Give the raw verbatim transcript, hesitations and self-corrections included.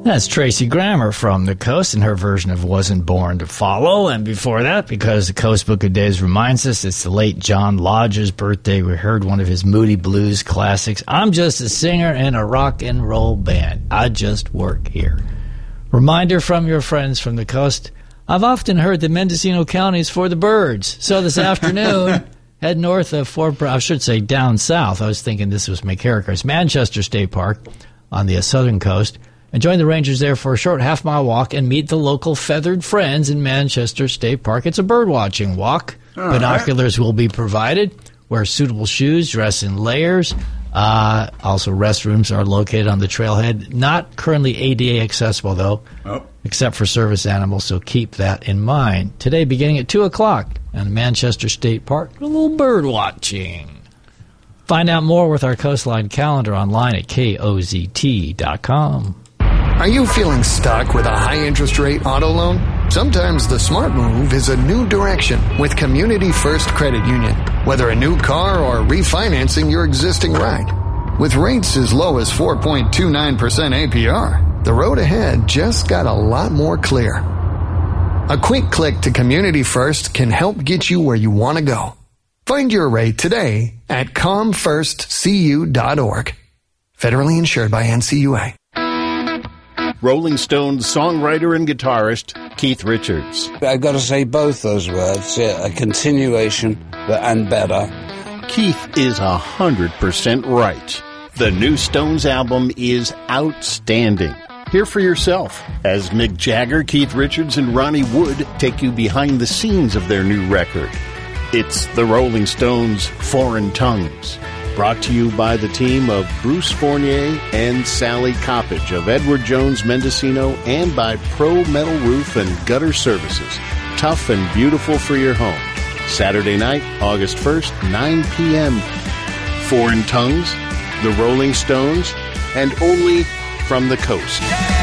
That's Tracy Grammer from The Coast and her version of Wasn't Born to Follow. And before that, because the Coast Book of Days reminds us it's the late John Lodge's birthday, we heard one of his Moody Blues classics, I'm Just a Singer in a Rock and Roll Band. I Just Work Here. Reminder from your friends from the Coast, I've often heard that Mendocino County is for the birds. So this afternoon, head north of Fort Bragg, I should say down south. I was thinking this was McCarricker. It's Manchester State Park on the southern coast. And join the Rangers there for a short half-mile walk and meet the local feathered friends in Manchester State Park. It's a bird-watching walk. All Binoculars right. will be provided. Wear suitable shoes, dress in layers. Uh, also, restrooms are located on the trailhead. Not currently A D A accessible, though, oh. except for service animals, so keep that in mind. Today, beginning at two o'clock in Manchester State Park, a little bird-watching. Find out more with our Coastline calendar online at K O Z T dot com. Are you feeling stuck with a high-interest rate auto loan? Sometimes the smart move is a new direction with Community First Credit Union. Whether a new car or refinancing your existing ride. With rates as low as four point two nine percent A P R, the road ahead just got a lot more clear. A quick click to Community First can help get you where you want to go. Find your rate today at com first c u dot org. Federally insured by N C U A. Rolling Stones songwriter and guitarist Keith Richards. I've got to say both those words, yeah, a continuation and better. Keith is a hundred percent right. The new Stones album is outstanding. Hear for yourself as Mick Jagger, Keith Richards, and Ronnie Wood take you behind the scenes of their new record. It's the Rolling Stones' Foreign Tongues. Brought to you by the team of Bruce Fournier and Sally Coppage of Edward Jones Mendocino and by Pro Metal Roof and Gutter Services. Tough and beautiful for your home. Saturday night, August first, nine p.m. Foreign Tongues, the Rolling Stones, and only from the Coast.